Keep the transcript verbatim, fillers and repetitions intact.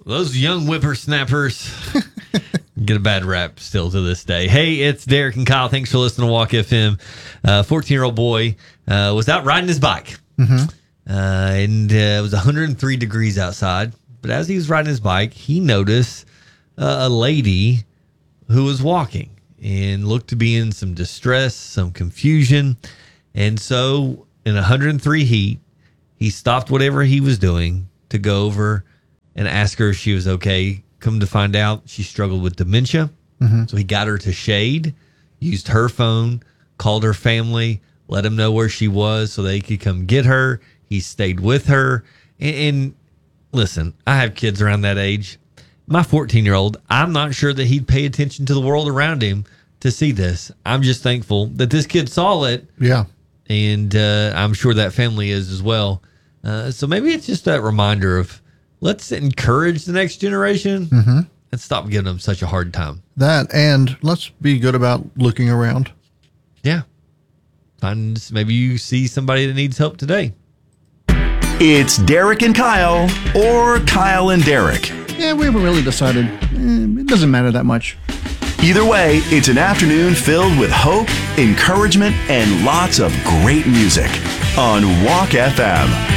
those young whippersnappers get a bad rap still to this day. Hey, it's Derek and Kyle. Thanks for listening to Walk F M. Uh, fourteen-year-old boy uh, was out riding his bike. Mm-hmm. Uh, and uh, it was one hundred three degrees outside. But as he was riding his bike, he noticed uh, a lady who was walking and looked to be in some distress, some confusion. And so in one hundred three heat, he stopped whatever he was doing to go over and ask her if she was okay. Come to find out, she struggled with dementia. Mm-hmm. So he got her to shade, used her phone, called her family, let them know where she was so they could come get her. He stayed with her. And, and listen, I have kids around that age. My fourteen-year-old, I'm not sure that he'd pay attention to the world around him to see this. I'm just thankful that this kid saw it. Yeah. And uh, I'm sure that family is as well. Uh, so maybe it's just that reminder of let's encourage the next generation mm-hmm. and stop giving them such a hard time. That, and let's be good about looking around. Yeah. Find, maybe you see somebody that needs help today. It's Derek and Kyle, or Kyle and Derek. Yeah, we haven't really decided. Eh, it doesn't matter that much. Either way, it's an afternoon filled with hope, encouragement, and lots of great music on Walk F M.